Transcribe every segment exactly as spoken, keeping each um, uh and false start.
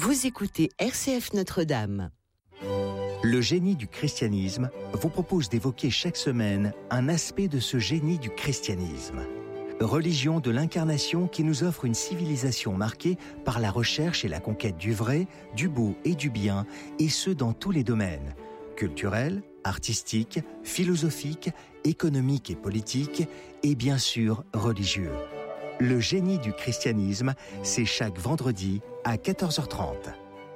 Vous écoutez R C F Notre-Dame. Le génie du christianisme vous propose d'évoquer chaque semaine un aspect de ce génie du christianisme. Religion de l'incarnation qui nous offre une civilisation marquée par la recherche et la conquête du vrai, du beau et du bien, et ce dans tous les domaines, culturels, artistiques, philosophiques, économiques et politiques, et bien sûr religieux. Le génie du christianisme, c'est chaque vendredi à quatorze heures trente.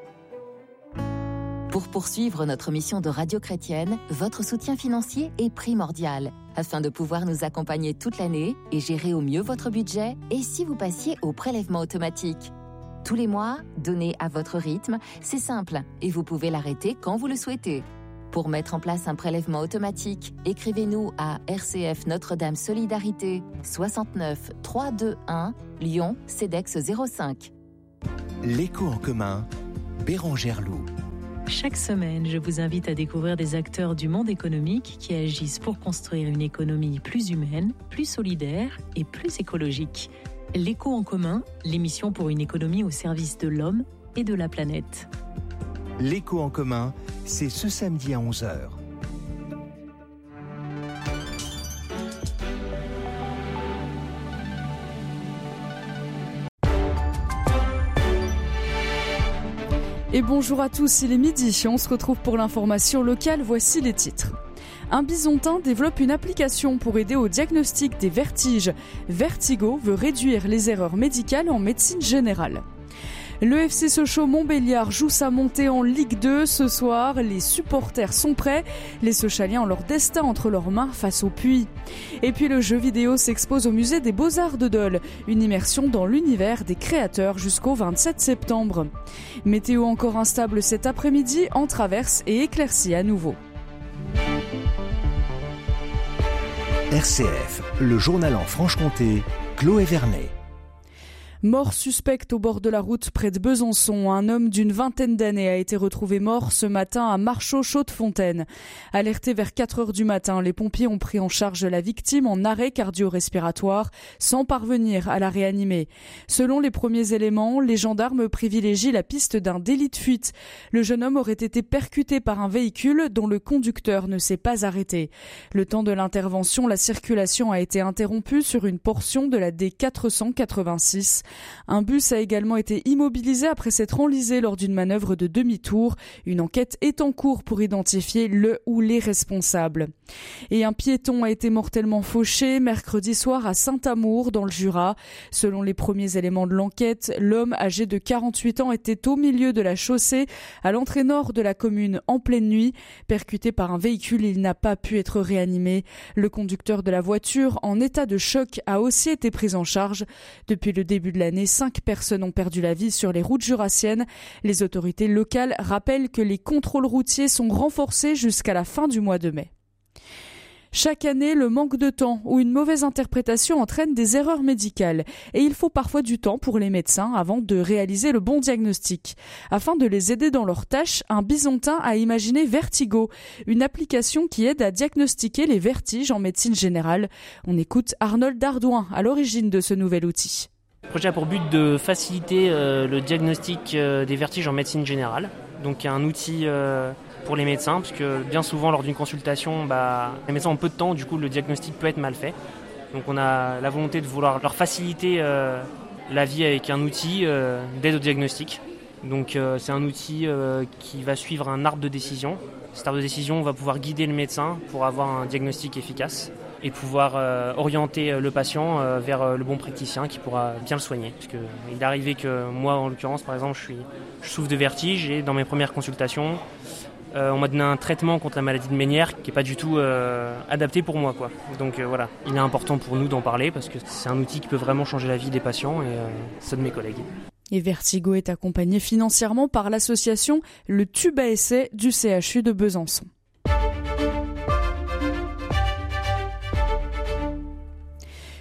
Pour poursuivre notre mission de radio chrétienne, votre soutien financier est primordial afin de pouvoir nous accompagner toute l'année et gérer au mieux votre budget. Et si vous passiez au prélèvement automatique tous les mois, donnez à votre rythme, c'est simple et vous pouvez l'arrêter quand vous le souhaitez. Pour mettre en place un prélèvement automatique, écrivez-nous à R C F Notre-Dame Solidarité soixante-neuf trois cent vingt-et-un Lyon CEDEX zéro cinq. L'écho en commun, Bérangère Loup. Chaque semaine, je vous invite à découvrir des acteurs du monde économique qui agissent pour construire une économie plus humaine, plus solidaire et plus écologique. L'écho en commun, l'émission pour une économie au service de l'homme et de la planète. L'écho en commun, c'est ce samedi à onze heures. Et bonjour à tous, il est midi, on se retrouve pour l'information locale, voici les titres. Un bisontin développe une application pour aider au diagnostic des vertiges. Vertigo veut réduire les erreurs médicales en médecine générale. Le F C Sochaux-Montbéliard joue sa montée en Ligue deux ce soir. Les supporters sont prêts. Les Sochaliens ont leur destin entre leurs mains face au puits. Et puis le jeu vidéo s'expose au musée des Beaux-Arts de Dole. Une immersion dans l'univers des créateurs jusqu'au vingt-sept septembre. Météo encore instable cet après-midi, en traverse et éclaircie à nouveau. R C F, le journal en Franche-Comté, Chloé Vernet. Mort suspecte au bord de la route près de Besançon. Un homme d'une vingtaine d'années a été retrouvé mort ce matin à Marchaux-Chaudefontaine. Alertés vers quatre heures du matin, les pompiers ont pris en charge la victime en arrêt cardio-respiratoire sans parvenir à la réanimer. Selon les premiers éléments, les gendarmes privilégient la piste d'un délit de fuite. Le jeune homme aurait été percuté par un véhicule dont le conducteur ne s'est pas arrêté. Le temps de l'intervention, la circulation a été interrompue sur une portion de la D quatre cent quatre-vingt-six. Un bus a également été immobilisé après s'être enlisé lors d'une manœuvre de demi-tour. Une enquête est en cours pour identifier le ou les responsables. Et un piéton a été mortellement fauché mercredi soir à Saint-Amour dans le Jura. Selon les premiers éléments de l'enquête, l'homme âgé de quarante-huit ans était au milieu de la chaussée à l'entrée nord de la commune en pleine nuit. Percuté par un véhicule, il n'a pas pu être réanimé. Le conducteur de la voiture, en état de choc, a aussi été pris en charge. Depuis le début de l'année, cinq personnes ont perdu la vie sur les routes jurassiennes. Les autorités locales rappellent que les contrôles routiers sont renforcés jusqu'à la fin du mois de mai. Chaque année, le manque de temps ou une mauvaise interprétation entraîne des erreurs médicales et il faut parfois du temps pour les médecins avant de réaliser le bon diagnostic. Afin de les aider dans leurs tâches, un bisontin a imaginé Vertigo, une application qui aide à diagnostiquer les vertiges en médecine générale. On écoute Arnold Dardouin à l'origine de ce nouvel outil. Le projet a pour but de faciliter euh, le diagnostic euh, des vertiges en médecine générale. Donc un outil euh, pour les médecins, parce que bien souvent lors d'une consultation, bah, les médecins ont peu de temps, du coup le diagnostic peut être mal fait. Donc on a la volonté de vouloir leur faciliter euh, la vie avec un outil euh, d'aide au diagnostic. Donc euh, c'est un outil euh, qui va suivre un arbre de décision. Cet arbre de décision va pouvoir guider le médecin pour avoir un diagnostic efficace et pouvoir euh, orienter le patient euh, vers euh, le bon praticien qui pourra bien le soigner. Parce que il est arrivé que moi, en l'occurrence, par exemple, je, suis, je souffre de vertige et dans mes premières consultations, euh, on m'a donné un traitement contre la maladie de Ménière qui n'est pas du tout euh, adapté pour moi, quoi. Donc euh, voilà, il est important pour nous d'en parler parce que c'est un outil qui peut vraiment changer la vie des patients et euh, ceux de mes collègues. Et Vertigo est accompagné financièrement par l'association Le Tube à Essai du C H U de Besançon.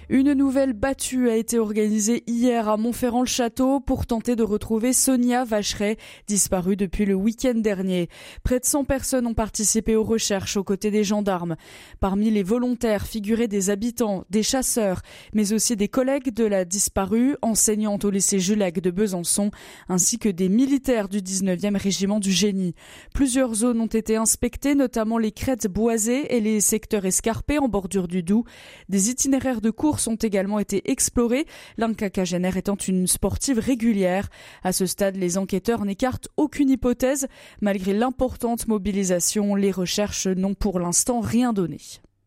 Une nouvelle battue a été organisée hier à Montferrand-le-Château pour tenter de retrouver Sonia Vacheret, disparue depuis le week-end dernier. Près de cent personnes ont participé aux recherches aux côtés des gendarmes. Parmi les volontaires figuraient des habitants, des chasseurs, mais aussi des collègues de la disparue, enseignante au lycée Julac de Besançon, ainsi que des militaires du dix-neuvième régiment du génie. Plusieurs zones ont été inspectées, notamment les crêtes boisées et les secteurs escarpés en bordure du Doubs. Des itinéraires de course ont également été explorés, l'un quinquagénaire étant une sportive régulière. À ce stade, les enquêteurs n'écartent aucune hypothèse. Malgré l'importante mobilisation, les recherches n'ont pour l'instant rien donné.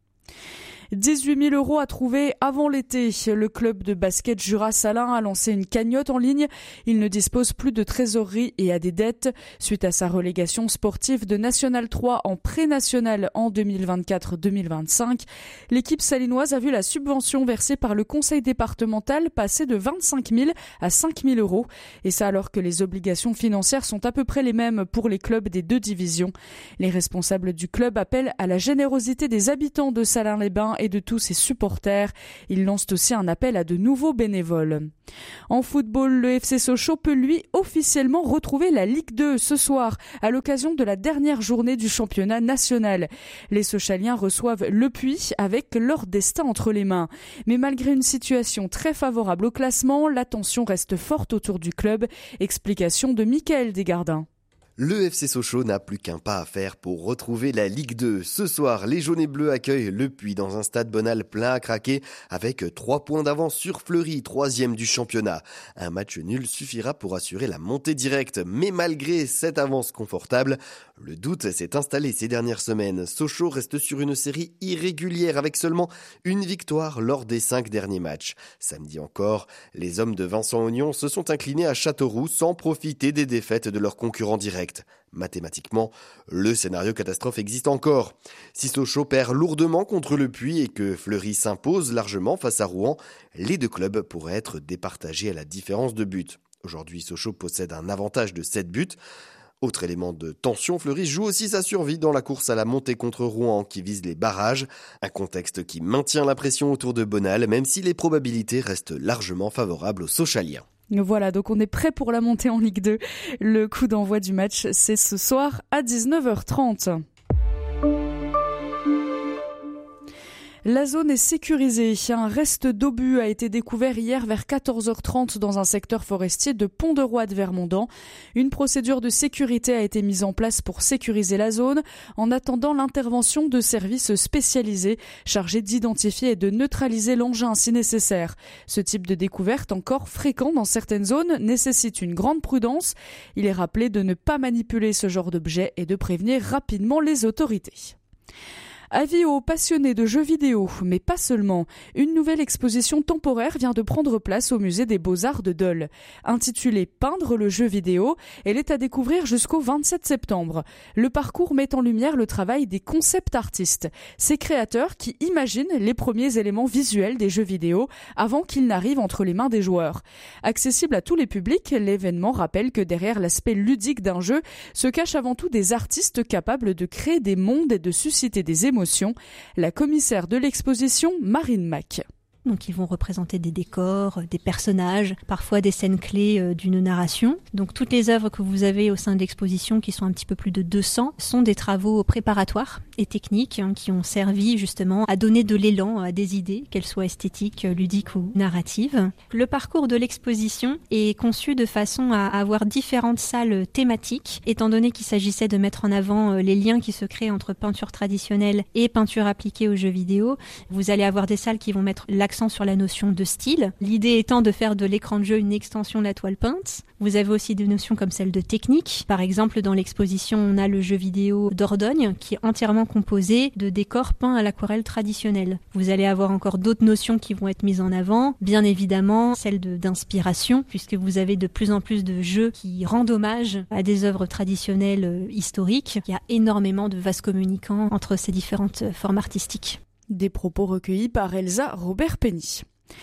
dix-huit mille euros à trouver avant l'été. Le club de basket Jura Salins a lancé une cagnotte en ligne. Il ne dispose plus de trésorerie et a des dettes. Suite à sa relégation sportive de National trois en pré-national en deux mille vingt-quatre deux mille vingt-cinq, l'équipe salinoise a vu la subvention versée par le conseil départemental passer de vingt-cinq mille à cinq mille euros. Et ça alors que les obligations financières sont à peu près les mêmes pour les clubs des deux divisions. Les responsables du club appellent à la générosité des habitants de Salins-les-Bains et de tous ses supporters. Ils lancent aussi un appel à de nouveaux bénévoles. En football, le F C Sochaux peut lui officiellement retrouver la Ligue deux ce soir à l'occasion de la dernière journée du championnat national. Les Sochaliens reçoivent Le Puy avec leur destin entre les mains. Mais malgré une situation très favorable au classement, la tension reste forte autour du club. Explication de Mickaël Desgardins. Le F C Sochaux n'a plus qu'un pas à faire pour retrouver la Ligue deux. Ce soir, les jaunes et bleus accueillent Le Puy dans un stade Bonal plein à craquer avec trois points d'avance sur Fleury, troisième du championnat. Un match nul suffira pour assurer la montée directe. Mais malgré cette avance confortable, le doute s'est installé ces dernières semaines. Sochaux reste sur une série irrégulière avec seulement une victoire lors des cinq derniers matchs. Samedi encore, les hommes de Vincent Ognon se sont inclinés à Châteauroux sans profiter des défaites de leurs concurrents directs. Mathématiquement, le scénario catastrophe existe encore. Si Sochaux perd lourdement contre Le Puy et que Fleury s'impose largement face à Rouen, les deux clubs pourraient être départagés à la différence de buts. Aujourd'hui, Sochaux possède un avantage de sept buts. Autre élément de tension, Fleury joue aussi sa survie dans la course à la montée contre Rouen qui vise les barrages. Un contexte qui maintient la pression autour de Bonal, même si les probabilités restent largement favorables aux Sochaliens. Voilà, donc on est prêt pour la montée en Ligue deux. Le coup d'envoi du match, c'est ce soir à dix-neuf heures trente. La zone est sécurisée. Un reste d'obus a été découvert hier vers quatorze heures trente dans un secteur forestier de Pont-de-Roi de Vermondans. Une procédure de sécurité a été mise en place pour sécuriser la zone en attendant l'intervention de services spécialisés chargés d'identifier et de neutraliser l'engin si nécessaire. Ce type de découverte, encore fréquent dans certaines zones, nécessite une grande prudence. Il est rappelé de ne pas manipuler ce genre d'objet et de prévenir rapidement les autorités. Avis aux passionnés de jeux vidéo, mais pas seulement. Une nouvelle exposition temporaire vient de prendre place au musée des Beaux-Arts de Dole. Intitulée « Peindre le jeu vidéo », elle est à découvrir jusqu'au vingt-sept septembre. Le parcours met en lumière le travail des concept artistes, ces créateurs qui imaginent les premiers éléments visuels des jeux vidéo avant qu'ils n'arrivent entre les mains des joueurs. Accessible à tous les publics, l'événement rappelle que derrière l'aspect ludique d'un jeu se cachent avant tout des artistes capables de créer des mondes et de susciter des émotions. La commissaire de l'exposition, Marine Mac. Donc ils vont représenter des décors, des personnages, parfois des scènes clés d'une narration. Donc toutes les œuvres que vous avez au sein de l'exposition, qui sont un petit peu plus de deux cents, sont des travaux préparatoires et techniques hein, qui ont servi justement à donner de l'élan à des idées, qu'elles soient esthétiques, ludiques ou narratives. Le parcours de l'exposition est conçu de façon à avoir différentes salles thématiques, étant donné qu'il s'agissait de mettre en avant les liens qui se créent entre peinture traditionnelle et peinture appliquée aux jeux vidéo. Vous allez avoir des salles qui vont mettre l'accent sur la notion de style, l'idée étant de faire de l'écran de jeu une extension de la toile peinte. Vous avez aussi des notions comme celle de technique. Par exemple, dans l'exposition, on a le jeu vidéo Dordogne qui est entièrement composé de décors peints à l'aquarelle traditionnelle. Vous allez avoir encore d'autres notions qui vont être mises en avant, bien évidemment celle de, d'inspiration, puisque vous avez de plus en plus de jeux qui rendent hommage à des œuvres traditionnelles euh, historiques. Il y a énormément de vases communicants entre ces différentes formes artistiques. Des propos recueillis par Elsa Robert-Penny.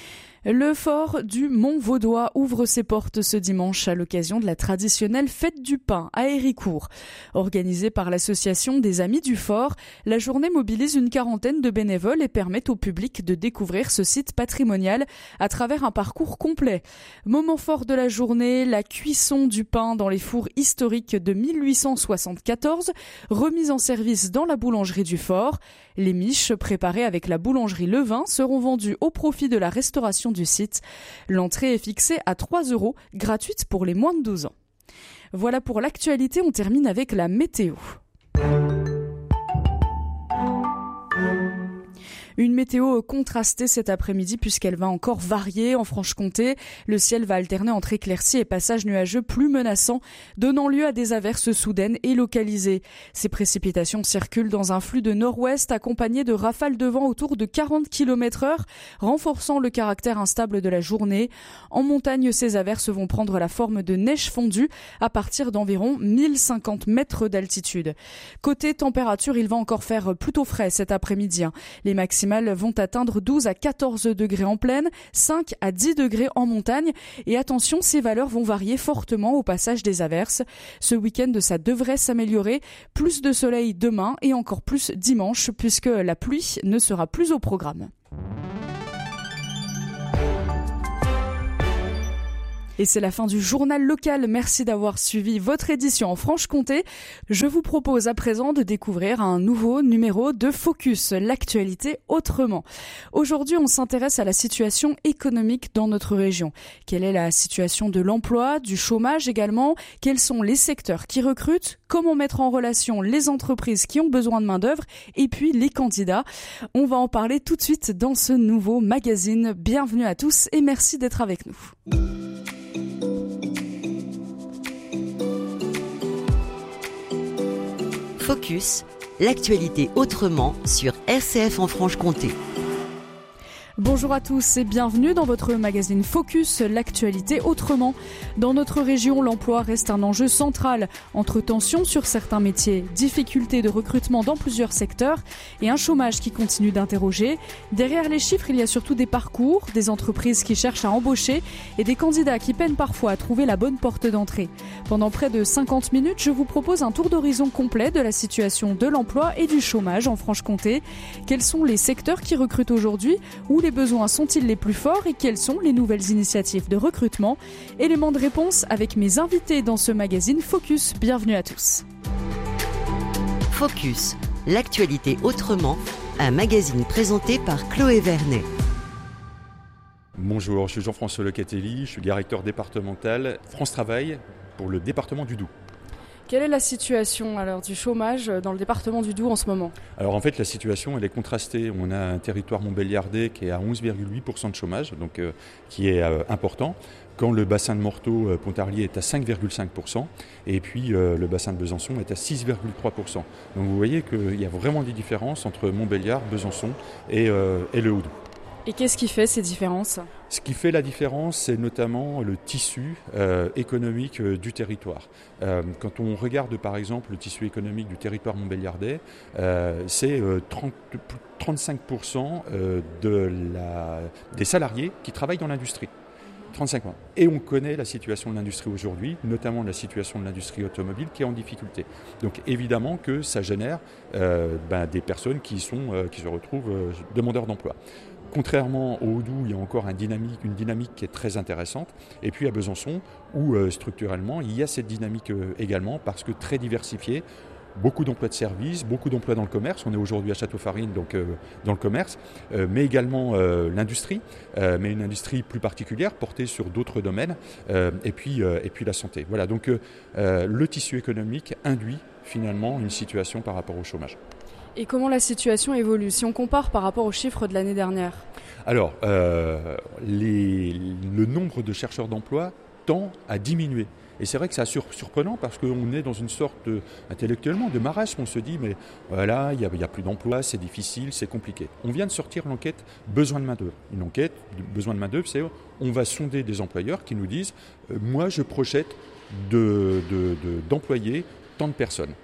Le fort du Mont-Vaudois ouvre ses portes ce dimanche à l'occasion de la traditionnelle fête du pain à Héricourt. Organisée par l'association des Amis du Fort, la journée mobilise une quarantaine de bénévoles et permet au public de découvrir ce site patrimonial à travers un parcours complet. Moment fort de la journée, la cuisson du pain dans les fours historiques de mille huit cent soixante-quatorze, remise en service dans la boulangerie du Fort. Les miches préparées avec la boulangerie Levin seront vendues au profit de la restauration du site. L'entrée est fixée à trois euros, gratuite pour les moins de douze ans. Voilà pour l'actualité, on termine avec la météo. Une météo contrastée cet après-midi puisqu'elle va encore varier en Franche-Comté. Le ciel va alterner entre éclaircies et passages nuageux plus menaçants, donnant lieu à des averses soudaines et localisées. Ces précipitations circulent dans un flux de nord-ouest accompagné de rafales de vent autour de quarante kilomètres heure, renforçant le caractère instable de la journée. En montagne, ces averses vont prendre la forme de neige fondue à partir d'environ mille cinquante mètres d'altitude. Côté température, il va encore faire plutôt frais cet après-midi. Les maximales vont atteindre douze à quatorze degrés en plaine, cinq à dix degrés en montagne. Et attention, ces valeurs vont varier fortement au passage des averses. Ce week-end, ça devrait s'améliorer. Plus de soleil demain et encore plus dimanche puisque la pluie ne sera plus au programme. Et c'est la fin du journal local. Merci d'avoir suivi votre édition en Franche-Comté. Je vous propose à présent de découvrir un nouveau numéro de Focus, l'actualité autrement. Aujourd'hui, on s'intéresse à la situation économique dans notre région. Quelle est la situation de l'emploi, du chômage également? Quels sont les secteurs qui recrutent? Comment mettre en relation les entreprises qui ont besoin de main-d'œuvre et puis les candidats? On va en parler tout de suite dans ce nouveau magazine. Bienvenue à tous et merci d'être avec nous. Focus, l'actualité autrement sur R C F en Franche-Comté. Bonjour à tous et bienvenue dans votre magazine Focus, l'actualité autrement. Dans notre région, l'emploi reste un enjeu central. Entre tensions sur certains métiers, difficultés de recrutement dans plusieurs secteurs et un chômage qui continue d'interroger. Derrière les chiffres, il y a surtout des parcours, des entreprises qui cherchent à embaucher et des candidats qui peinent parfois à trouver la bonne porte d'entrée. Pendant près de cinquante minutes, je vous propose un tour d'horizon complet de la situation de l'emploi et du chômage en Franche-Comté. Quels sont les secteurs qui recrutent aujourd'hui? Où les besoins sont-ils les plus forts et quelles sont les nouvelles initiatives de recrutement? Éléments de réponse avec mes invités dans ce magazine Focus. Bienvenue à tous. Focus, l'actualité autrement, un magazine présenté par Chloé Vernet. Bonjour, je suis Jean-François Locatelli, je suis directeur départemental France Travail pour le département du Doubs. Quelle est la situation alors du chômage dans le département du Doubs en ce moment? Alors en fait la situation elle est contrastée. On a un territoire montbéliardais qui est à onze virgule huit pour cent de chômage, donc euh, qui est euh, important. Quand le bassin de Morteau, euh, Pontarlier est à cinq virgule cinq pour cent et puis euh, le bassin de Besançon est à six virgule trois pour cent. Donc vous voyez qu'il y a vraiment des différences entre Montbéliard, Besançon et, euh, et le Haut-Doubs. Et qu'est-ce qui fait ces différences? Ce qui fait la différence, c'est notamment le tissu euh, économique euh, du territoire. Euh, quand on regarde par exemple le tissu économique du territoire montbéliardais, euh, c'est euh, trente, trente-cinq pour cent euh, de la, des salariés qui travaillent dans l'industrie. trente-cinq mois. Et on connaît la situation de l'industrie aujourd'hui, notamment la situation de l'industrie automobile qui est en difficulté. Donc évidemment que ça génère euh, ben, des personnes qui, sont, euh, qui se retrouvent euh, demandeurs d'emploi. Contrairement au Haut-Doubs, il y a encore une dynamique, une dynamique qui est très intéressante. Et puis à Besançon, où euh, structurellement, il y a cette dynamique euh, également parce que très diversifiée. Beaucoup d'emplois de services, beaucoup d'emplois dans le commerce. On est aujourd'hui à Château-Farine, donc euh, dans le commerce, euh, mais également euh, l'industrie, euh, mais une industrie plus particulière, portée sur d'autres domaines, euh, et, puis, euh, et puis la santé. Voilà, donc euh, le tissu économique induit finalement une situation par rapport au chômage. Et comment la situation évolue si on compare par rapport aux chiffres de l'année dernière? Alors, euh, les, le nombre de chercheurs d'emploi tend à diminuer. Et c'est vrai que c'est surprenant parce qu'on est dans une sorte, de, intellectuellement, de marasme. On se dit, mais voilà, il n'y a, a plus d'emploi, c'est difficile, c'est compliqué. On vient de sortir l'enquête besoin de main-d'œuvre. Une enquête de besoin de main-d'œuvre, c'est on va sonder des employeurs qui nous disent, euh, moi je projette de, de, de, d'employer tant de personnes.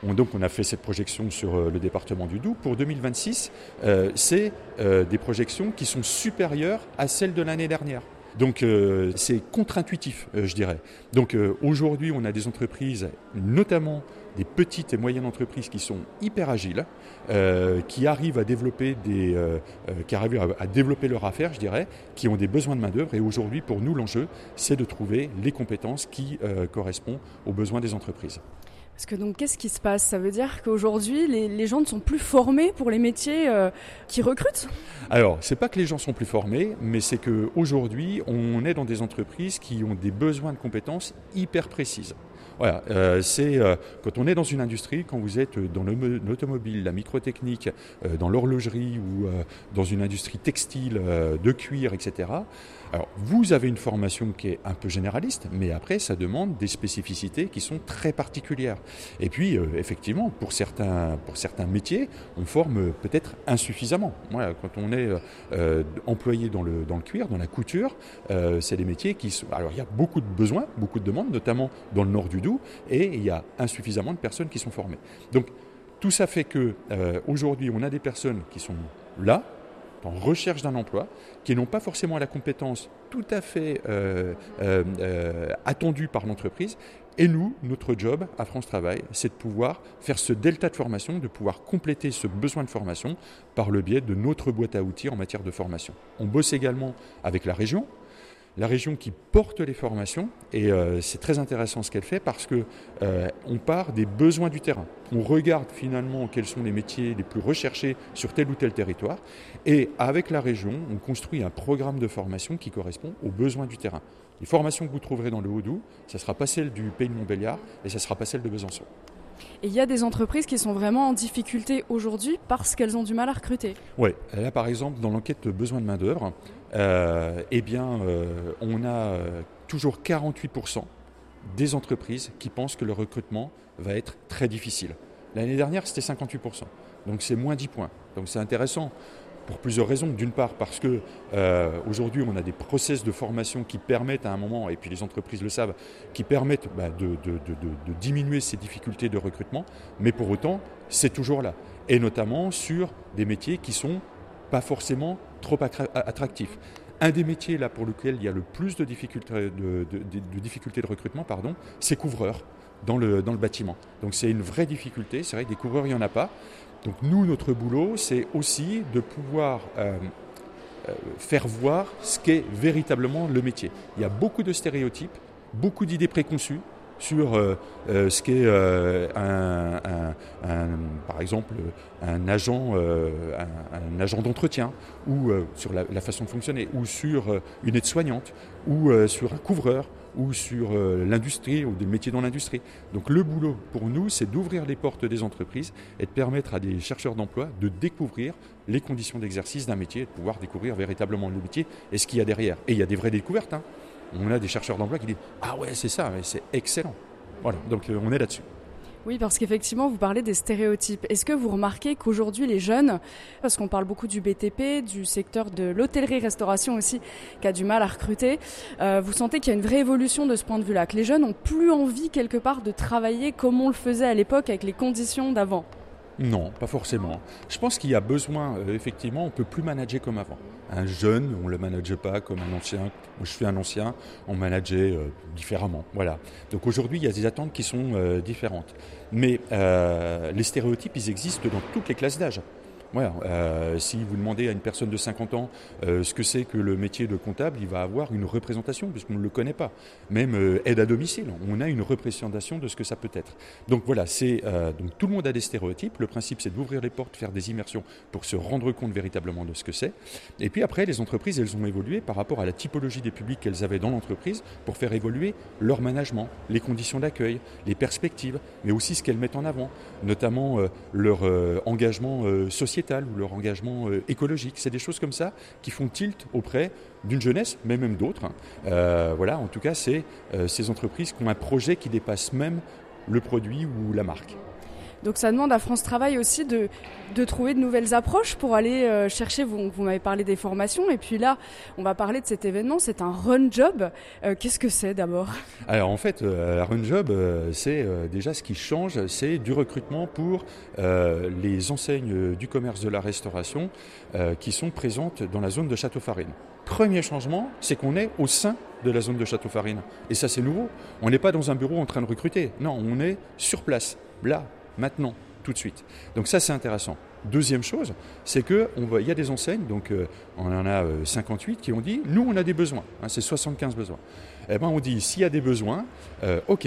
On, donc on a fait cette projection sur euh, le département du Doubs. Pour deux mille vingt-six, euh, c'est euh, des projections qui sont supérieures à celles de l'année dernière. Donc euh, c'est contre-intuitif, euh, je dirais. Donc euh, aujourd'hui, on a des entreprises, notamment des petites et moyennes entreprises qui sont hyper agiles, euh, qui arrivent à développer des, euh, euh, qui arrivent à, à développer leur affaire, je dirais, qui ont des besoins de main d'œuvre. Et aujourd'hui, pour nous, l'enjeu, c'est de trouver les compétences qui euh, correspondent aux besoins des entreprises. Parce que donc, qu'est-ce qui se passe ? Ça veut dire qu'aujourd'hui, les, les gens ne sont plus formés pour les métiers euh, qui recrutent ? Alors, c'est pas que les gens sont plus formés, mais c'est qu'aujourd'hui, on est dans des entreprises qui ont des besoins de compétences hyper précises. Voilà, euh, c'est euh, quand on est dans une industrie, quand vous êtes dans le, l'automobile, la microtechnique, euh, dans l'horlogerie ou euh, dans une industrie textile, euh, de cuir, et cetera. Alors, vous avez une formation qui est un peu généraliste, mais après, ça demande des spécificités qui sont très particulières. Et puis, euh, effectivement, pour certains, pour certains métiers, on forme peut-être insuffisamment. Voilà, quand on est euh, employé dans le, dans le cuir, dans la couture, euh, c'est des métiers qui sont... Alors, il y a beaucoup de besoins, beaucoup de demandes, notamment dans le nord du Doubs, et il y a insuffisamment de personnes qui sont formées. Donc, tout ça fait qu'aujourd'hui, euh, on a des personnes qui sont là, en recherche d'un emploi, qui n'ont pas forcément la compétence tout à fait euh, euh, euh, attendue par l'entreprise. Et nous, notre job à France Travail, c'est de pouvoir faire ce delta de formation, de pouvoir compléter ce besoin de formation par le biais de notre boîte à outils en matière de formation. On bosse également avec la région, la région qui porte les formations, et euh, c'est très intéressant ce qu'elle fait parce qu'on euh, part des besoins du terrain. On regarde finalement quels sont les métiers les plus recherchés sur tel ou tel territoire, et avec la région, on construit un programme de formation qui correspond aux besoins du terrain. Les formations que vous trouverez dans le Haut-Doubs, ça ne sera pas celle du Pays de Montbéliard, et ça ne sera pas celle de Besançon. Et il y a des entreprises qui sont vraiment en difficulté aujourd'hui parce qu'elles ont du mal à recruter. Oui, là par exemple, dans l'enquête de besoin de main-d'œuvre, euh, eh bien, euh, on a euh, toujours quarante-huit pour cent des entreprises qui pensent que le recrutement va être très difficile. L'année dernière, c'était cinquante-huit pour cent, donc c'est moins dix points. Donc c'est intéressant pour plusieurs raisons. D'une part, parce que euh, aujourd'hui, on a des process de formation qui permettent à un moment, et puis les entreprises le savent, qui permettent bah, de, de, de, de, de diminuer ces difficultés de recrutement, mais pour autant, c'est toujours là. Et notamment sur des métiers qui ne sont pas forcément trop attractifs. Un des métiers là pour lequel il y a le plus de difficultés de, de, de, de, difficultés de recrutement, pardon, c'est couvreur dans le, dans le bâtiment. Donc c'est une vraie difficulté. C'est vrai que des couvreurs, il n'y en a pas. Donc nous, notre boulot, c'est aussi de pouvoir euh, euh, faire voir ce qu'est véritablement le métier. Il y a beaucoup de stéréotypes, beaucoup d'idées préconçues sur euh, euh, ce qu'est euh, un, un, un, par exemple un agent, euh, un, un agent d'entretien, ou euh, sur la, la façon de fonctionner, ou sur euh, une aide-soignante, ou euh, sur un couvreur, ou sur euh, l'industrie, ou des métiers dans l'industrie. Donc le boulot pour nous, c'est d'ouvrir les portes des entreprises et de permettre à des chercheurs d'emploi de découvrir les conditions d'exercice d'un métier, et de pouvoir découvrir véritablement le métier et ce qu'il y a derrière. Et il y a des vraies découvertes, hein. On a des chercheurs d'emploi qui disent « Ah ouais, c'est ça, mais c'est excellent ». Voilà, donc euh, on est là-dessus. Oui, parce qu'effectivement, vous parlez des stéréotypes. Est-ce que vous remarquez qu'aujourd'hui, les jeunes, parce qu'on parle beaucoup du B T P, du secteur de l'hôtellerie-restauration aussi, qui a du mal à recruter, euh, vous sentez qu'il y a une vraie évolution de ce point de vue-là, que les jeunes n'ont plus envie, quelque part, de travailler comme on le faisait à l'époque, avec les conditions d'avant ? Non, pas forcément. Je pense qu'il y a besoin, euh, effectivement, on ne peut plus manager comme avant. Un jeune, on ne le manage pas comme un ancien. Moi, je suis un ancien, on manageait euh, différemment. Voilà. Donc aujourd'hui, il y a des attentes qui sont euh, différentes. Mais euh, les stéréotypes, ils existent dans toutes les classes d'âge. Voilà, euh, si vous demandez à une personne de cinquante ans euh, ce que c'est que le métier de comptable, il va avoir une représentation puisqu'on ne le connaît pas. Même euh, aide à domicile, on a une représentation de ce que ça peut être. Donc voilà, c'est, euh, donc tout le monde a des stéréotypes. Le principe, c'est d'ouvrir les portes, faire des immersions pour se rendre compte véritablement de ce que c'est. Et puis après, les entreprises, elles ont évolué par rapport à la typologie des publics qu'elles avaient dans l'entreprise pour faire évoluer leur management, les conditions d'accueil, les perspectives, mais aussi ce qu'elles mettent en avant, notamment euh, leur euh, engagement euh, sociétal ou leur engagement euh, écologique. C'est des choses comme ça qui font tilt auprès d'une jeunesse, mais même d'autres. Euh, voilà, en tout cas, c'est euh, ces entreprises qui ont un projet qui dépasse même le produit ou la marque. Donc ça demande à France Travail aussi de, de trouver de nouvelles approches pour aller euh, chercher, vous, vous m'avez parlé des formations, et puis là, on va parler de cet événement, c'est un run job. Euh, qu'est-ce que c'est d'abord ? Alors en fait, euh, un run job, euh, c'est euh, déjà ce qui change, c'est du recrutement pour euh, les enseignes du commerce de la restauration euh, qui sont présentes dans la zone de Château-Farine. Premier changement, c'est qu'on est au sein de la zone de Château-Farine. Et ça, c'est nouveau. On n'est pas dans un bureau en train de recruter. Non, on est sur place, là, maintenant, tout de suite. Donc ça, c'est intéressant. Deuxième chose, c'est qu'il y a des enseignes, donc euh, on en a euh, cinquante-huit qui ont dit « nous, on a des besoins hein, », c'est soixante-quinze besoins. Eh ben, on dit « s'il y a des besoins, euh, ok,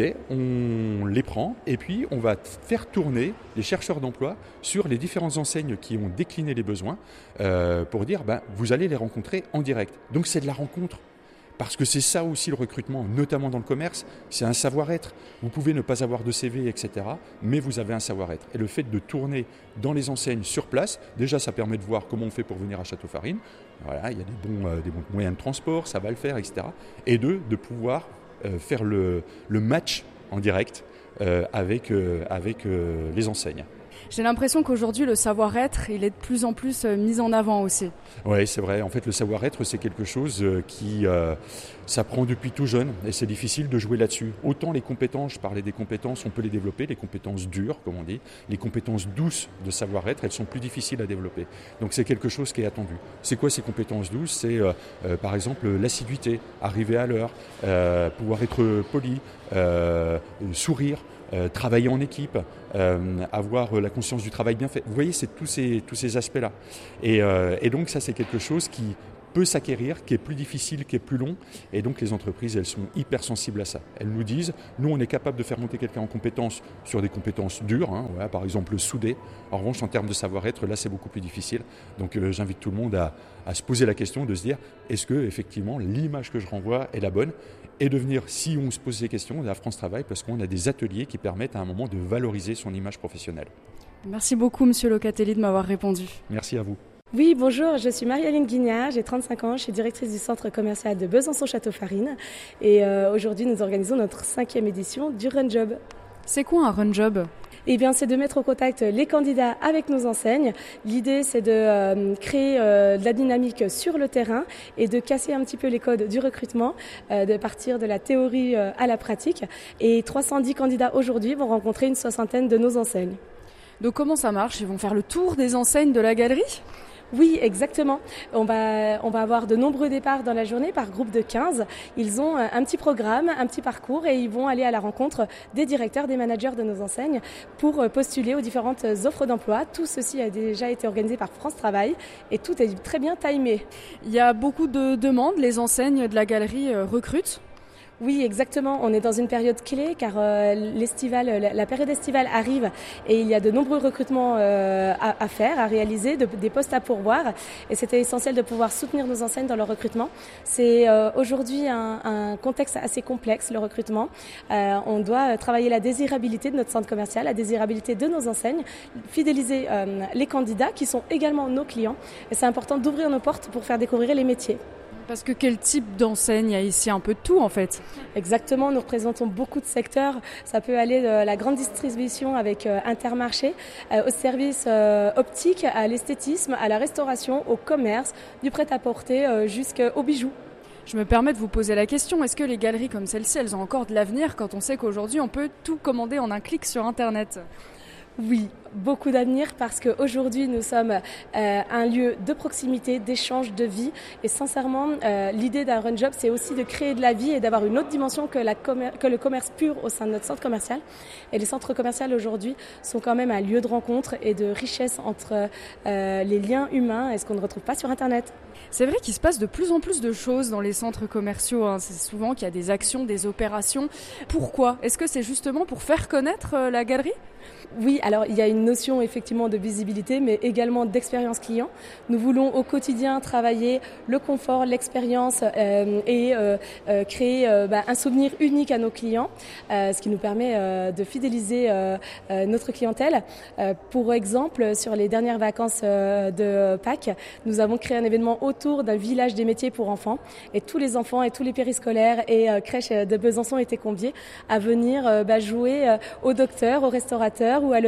on les prend et puis on va faire tourner les chercheurs d'emploi sur les différentes enseignes qui ont décliné les besoins euh, pour dire ben, « vous allez les rencontrer en direct ». Donc c'est de la rencontre. Parce que c'est ça aussi le recrutement, notamment dans le commerce, c'est un savoir-être. Vous pouvez ne pas avoir de C V, et cetera, mais vous avez un savoir-être. Et le fait de tourner dans les enseignes sur place, déjà ça permet de voir comment on fait pour venir à Château-Farine. Voilà, il y a des bons, euh, des bons moyens de transport, ça va le faire, et cetera. Et deux, de pouvoir euh, faire le, le match en direct euh, avec, euh, avec euh, les enseignes. J'ai l'impression qu'aujourd'hui, le savoir-être, il est de plus en plus mis en avant aussi. Oui, c'est vrai. En fait, le savoir-être, c'est quelque chose qui euh, s'apprend depuis tout jeune et c'est difficile de jouer là-dessus. Autant les compétences, je parlais des compétences, on peut les développer, les compétences dures, comme on dit. Les compétences douces de savoir-être, elles sont plus difficiles à développer. Donc, c'est quelque chose qui est attendu. C'est quoi ces compétences douces ? C'est, euh, euh, par exemple, l'assiduité, arriver à l'heure, euh, pouvoir être poli, euh, sourire. Euh, travailler en équipe, euh, avoir la conscience du travail bien fait. Vous voyez, c'est tous ces, tous ces aspects-là. Et, euh, et donc ça, c'est quelque chose qui peut s'acquérir, qui est plus difficile, qui est plus long. Et donc les entreprises, elles sont hyper sensibles à ça. Elles nous disent, nous, on est capable de faire monter quelqu'un en compétences sur des compétences dures, hein, voilà, par exemple souder. En revanche, en termes de savoir-être, là, c'est beaucoup plus difficile. Donc euh, j'invite tout le monde à, à se poser la question, de se dire, est-ce que effectivement l'image que je renvoie est la bonne ? Et de venir, si on se pose ces questions, à France Travail, parce qu'on a des ateliers qui permettent à un moment de valoriser son image professionnelle. Merci beaucoup, Monsieur Locatelli, de m'avoir répondu. Merci à vous. Oui, bonjour, je suis Marie-Aline Guignard, j'ai trente-cinq ans, je suis directrice du centre commercial de Besançon-Château-Farine et euh, aujourd'hui nous organisons notre cinquième édition du Run Job. C'est quoi un Run Job ? Eh bien, c'est de mettre au contact les candidats avec nos enseignes. L'idée, c'est de euh, créer euh, de la dynamique sur le terrain et de casser un petit peu les codes du recrutement, euh, de partir de la théorie euh, à la pratique. Et trois cent dix candidats aujourd'hui vont rencontrer une soixantaine de nos enseignes. Donc comment ça marche ? Ils vont faire le tour des enseignes de la galerie ? Oui, exactement. On va, on va avoir de nombreux départs dans la journée par groupe de quinze. Ils ont un petit programme, un petit parcours et ils vont aller à la rencontre des directeurs, des managers de nos enseignes pour postuler aux différentes offres d'emploi. Tout ceci a déjà été organisé par France Travail et tout est très bien timé. Il y a beaucoup de demandes, les enseignes de la galerie recrutent ? Oui, exactement. On est dans une période clé car euh, l'estival, la, la période estivale arrive et il y a de nombreux recrutements euh, à, à faire, à réaliser, de, des postes à pourvoir. Et c'était essentiel de pouvoir soutenir nos enseignes dans leur recrutement. C'est euh, aujourd'hui un, un contexte assez complexe, le recrutement. Euh, on doit travailler la désirabilité de notre centre commercial, la désirabilité de nos enseignes, fidéliser euh, les candidats qui sont également nos clients. Et c'est important d'ouvrir nos portes pour faire découvrir les métiers. Parce que quel type d'enseigne ? Il y a ici un peu de tout en fait. Exactement, nous représentons beaucoup de secteurs. Ça peut aller de la grande distribution avec euh, Intermarché, euh, au service euh, optique, à l'esthétisme, à la restauration, au commerce, du prêt-à-porter euh, jusqu'aux bijoux. Je me permets de vous poser la question, est-ce que les galeries comme celle-ci, elles ont encore de l'avenir quand on sait qu'aujourd'hui on peut tout commander en un clic sur Internet ? Oui, beaucoup d'avenir parce qu'aujourd'hui nous sommes euh, un lieu de proximité, d'échange, de vie et sincèrement euh, l'idée d'un Run Job c'est aussi de créer de la vie et d'avoir une autre dimension que, la commer- que le commerce pur au sein de notre centre commercial. Et les centres commerciaux aujourd'hui sont quand même un lieu de rencontre et de richesse entre euh, les liens humains et ce qu'on ne retrouve pas sur Internet. C'est vrai qu'il se passe de plus en plus de choses dans les centres commerciaux, hein. C'est souvent qu'il y a des actions, des opérations. Pourquoi ? Est-ce que c'est justement pour faire connaître euh, la galerie ? Oui, alors il y a une notion effectivement de visibilité, mais également d'expérience client. Nous voulons au quotidien travailler le confort, l'expérience euh, et euh, euh, créer euh, bah, un souvenir unique à nos clients, euh, ce qui nous permet euh, de fidéliser euh, euh, notre clientèle. Euh, pour exemple, sur les dernières vacances euh, de Pâques, nous avons créé un événement autour d'un village des métiers pour enfants et tous les enfants et tous les périscolaires et euh, crèches de Besançon étaient conviés à venir euh, bah, jouer euh, au docteur, au restaurateur ou à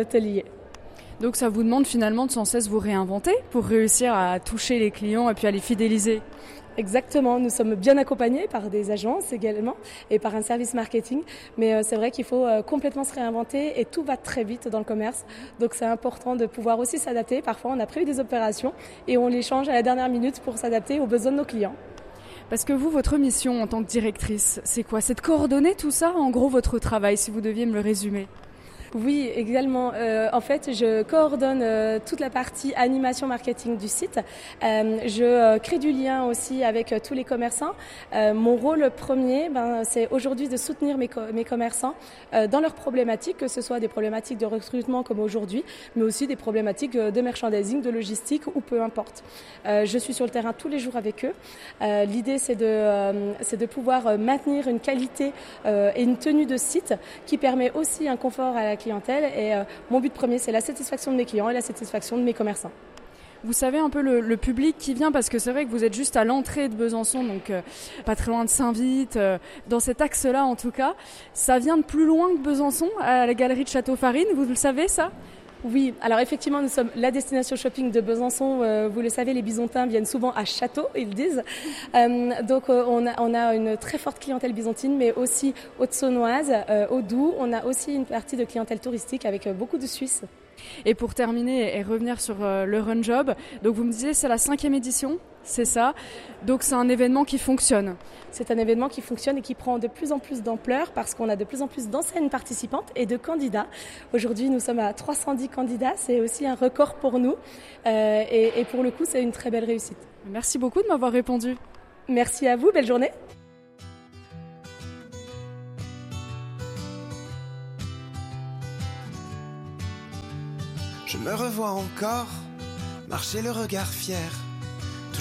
l'atelier. Donc ça vous demande finalement de sans cesse vous réinventer pour réussir à toucher les clients et puis à les fidéliser. Exactement, nous sommes bien accompagnés par des agences également et par un service marketing, mais euh, c'est vrai qu'il faut euh, complètement se réinventer et tout va très vite dans le commerce, donc c'est important de pouvoir aussi s'adapter. Parfois on a prévu des opérations et on les change à la dernière minute pour s'adapter aux besoins de nos clients. Parce que vous, votre mission en tant que directrice, c'est quoi? C'est de coordonner tout ça, en gros votre travail, si vous deviez me le résumer. Oui, également. Euh, en fait, je coordonne euh, toute la partie animation marketing du site. Euh, je euh, crée du lien aussi avec euh, tous les commerçants. Euh, mon rôle premier, ben, c'est aujourd'hui de soutenir mes, co- mes commerçants euh, dans leurs problématiques, que ce soit des problématiques de recrutement comme aujourd'hui, mais aussi des problématiques euh, de merchandising, de logistique ou peu importe. Euh, je suis sur le terrain tous les jours avec eux. Euh, l'idée, c'est de, euh, c'est de pouvoir euh, maintenir une qualité euh, et une tenue de site qui permet aussi un confort à la clientèle et euh, mon but premier c'est la satisfaction de mes clients et la satisfaction de mes commerçants. Vous savez un peu le, le public qui vient, parce que c'est vrai que vous êtes juste à l'entrée de Besançon, donc euh, pas très loin de Saint-Vite, euh, dans cet axe-là en tout cas. Ça vient de plus loin que Besançon, à la galerie de Château-Farine, vous le savez ça ? Oui, alors effectivement, nous sommes la destination shopping de Besançon. Euh, vous le savez, les Bisontins viennent souvent à Château, ils disent. Euh, donc euh, on, a, on a une très forte clientèle byzantine, mais aussi haute-saônoise, euh, au Doubs. On a aussi une partie de clientèle touristique avec euh, beaucoup de Suisses. Et pour terminer et revenir sur euh, le Run Job, donc vous me disiez c'est la cinquième édition, c'est ça. Donc c'est un événement qui fonctionne. C'est un événement qui fonctionne et qui prend de plus en plus d'ampleur parce qu'on a de plus en plus d'enseignes participantes et de candidats. Aujourd'hui, nous sommes à trois cent dix candidats. C'est aussi un record pour nous. Euh, et, et pour le coup, c'est une très belle réussite. Merci beaucoup de m'avoir répondu. Merci à vous. Belle journée. Je me revois encore marcher le regard fier